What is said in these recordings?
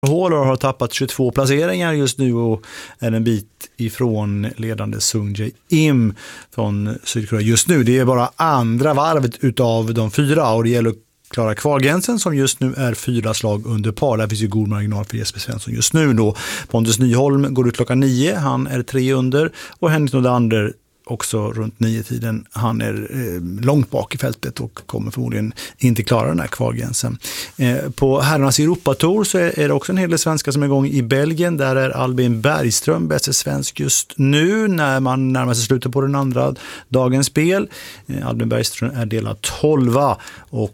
Håller har tappat 22 placeringar just nu och är en bit ifrån ledande Sung Jae Im från Sydkorea just nu. Det är bara andra varvet utav de 4 och det gäller att klara kvalgränsen som just nu är 4 slag under par. Där finns ju god marginal för Jesper Svensson just nu då. Pontus Nyholm går ut klockan 9, han är 3 under och Henrik Nordlander också runt 9-tiden. Han är långt bak i fältet och kommer förmodligen inte klara den här kvalgränsen. På herrarnas Europatour så är det också en hel del svenskar som är igång i Belgien. Där är Albin Bergström bäst svensk just nu när man närmar sig slutet på den andra dagens spel. Albin Bergström är delad 12 och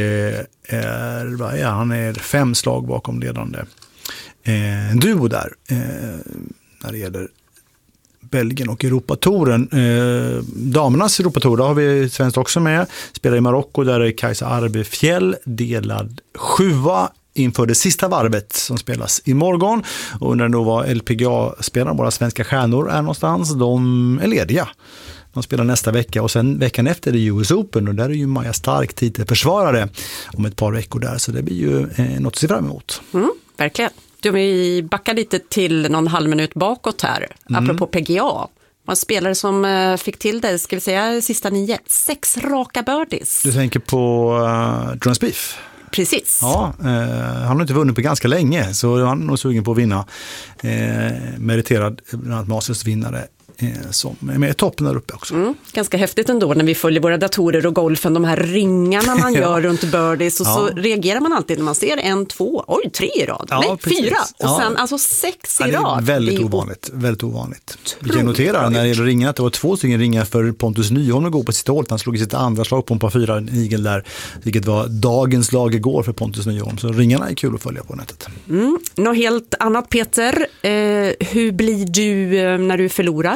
han är 5 slag bakom ledande duo där när det gäller Belgien och Europatouren. Damernas Europatour, där har vi svenskt också med. Spelar i Marocko, där är Kajsa Arbefjäll delad 7 inför det sista varvet som spelas imorgon. Och när det då var LPGA-spelarna, våra svenska stjärnor är någonstans, de är lediga. De spelar nästa vecka och sen veckan efter är det US Open och där är ju Maja Stark titelförsvarare om ett par veckor där. Så det blir ju något att se fram emot. Verkligen. Du vill backa lite till någon halv minut bakåt här, apropå PGA. Man spelare som fick till det, ska vi säga, sista 9. 6 raka birdies. Du tänker på Jordan Spieth? Precis. Ja, han har inte vunnit på ganska länge så han är nog sugen på att vinna. Meriterad bland annat Masters-vinnare som är med i toppen där uppe också. Ganska häftigt ändå när vi följer våra datorer och golfen, de här ringarna man gör runt birdies och så reagerar man alltid när man ser 1, 2, 3 i rad. Nej, 4 och sen alltså 6 i rad. Det är väldigt ovanligt, väldigt ovanligt. Vi kan notera när det gäller ringar att det var 2 ringar för Pontus Nyholm att gå på sitt hål. Han slog i sitt andra slag på en par 4 igel där, vilket var dagens lag igår för Pontus Nyholm. Så ringarna är kul att följa på nätet. Något helt annat, Peter. Hur blir du när du förlorar?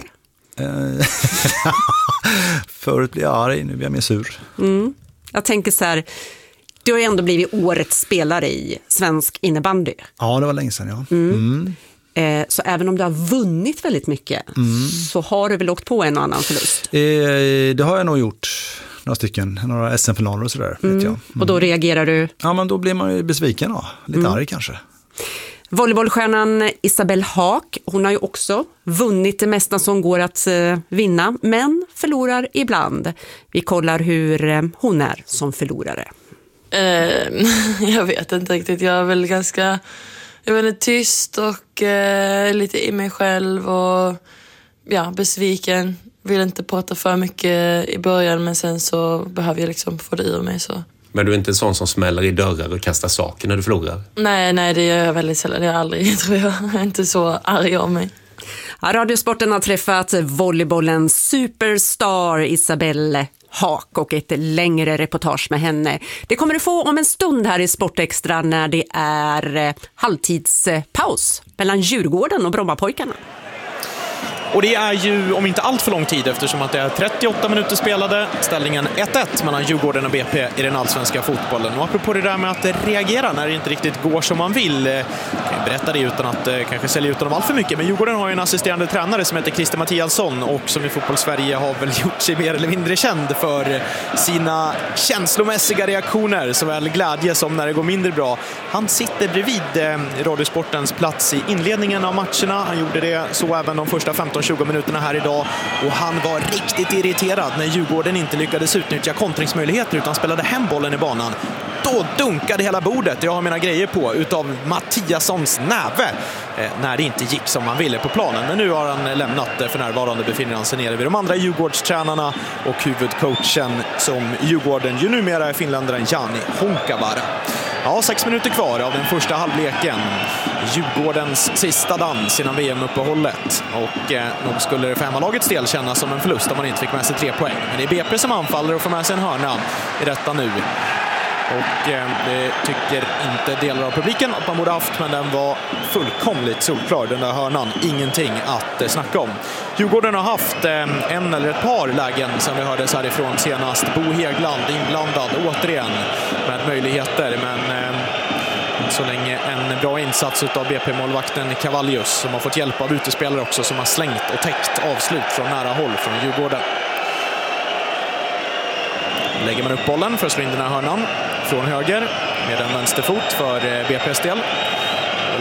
Förut blir jag arg, nu blir jag mer sur. Jag tänker så här, du har ju ändå blivit årets spelare i svensk innebandy. Ja, det var länge sedan, ja. Så även om du har vunnit väldigt mycket så har du väl åkt på en och annan förlust? Det har jag nog gjort. Några stycken, några SM-finaler och sådär, vet jag. Och då reagerar du? Ja, men då blir man ju besviken då. Lite arg kanske. Volleybollstjärnan Isabelle Haak, hon har ju också vunnit det mesta som går att vinna, men förlorar ibland. Vi kollar hur hon är som förlorare. Jag vet inte riktigt, jag är väl ganska tyst och lite i mig själv och besviken. Vill inte prata för mycket i början, men sen så behöver jag liksom få det ur mig så. Men du är inte en sån som smäller i dörrar och kastar saker när du förlorar? Nej, det gör jag väldigt sällan. Det är aldrig, tror jag. Jag är inte så arg av mig. Radiosporten har träffat volleybollens superstar Isabelle Haak och ett längre reportage med henne. Det kommer du få om en stund här i Sportextra när det är halvtidspaus mellan Djurgården och Brommapojkarna. Och det är ju om inte allt för lång tid eftersom att det är 38 minuter spelade. Ställningen 1-1 mellan Djurgården och BP i den allsvenska fotbollen. Och apropå det där med att reagera när det inte riktigt går som man vill. Jag kan berätta det utan att kanske sälja ut dem allt för mycket. Men Djurgården har ju en assisterande tränare som heter Christer Mattiasson och som i Fotbollssverige har väl gjort sig mer eller mindre känd för sina känslomässiga reaktioner. Såväl glädje som när det går mindre bra. Han sitter bredvid Radiosportens plats i inledningen av matcherna. Han gjorde det så även de första 15-20 minuterna här idag och han var riktigt irriterad när Djurgården inte lyckades utnyttja kontringsmöjligheter utan spelade hem bollen i banan. Då dunkade hela bordet, jag har mina grejer på, utav Mattiassons näve när det inte gick som han ville på planen. Men nu har han lämnat, för närvarande befinner han sig nere vid de andra Djurgårdstränarna och huvudcoachen som Djurgården ju numera är finländaren Jani Honkavara. Ja, 6 minuter kvar av den första halvleken. Djurgårdens sista dans innan VM-uppehållet. Och nog skulle det för hemmalagets del kännas som en förlust om man inte fick med sig 3 poäng. Men det är BP som anfaller och får med sig en hörna i detta nu. Och det tycker inte delar av publiken att man borde haft, men den var fullkomligt solklar, den där hörnan. Ingenting att snacka om. Djurgården har haft en eller ett par lägen som vi hördes härifrån senast. Bo Hegland inblandad återigen med möjligheter, men så länge en bra insats av BP-målvakten Cavallius som har fått hjälp av utespelare också som har slängt och täckt avslut från nära håll från Djurgården. Lägger man upp bollen för att slå in den här hörnan från höger med en vänsterfot för BP's del.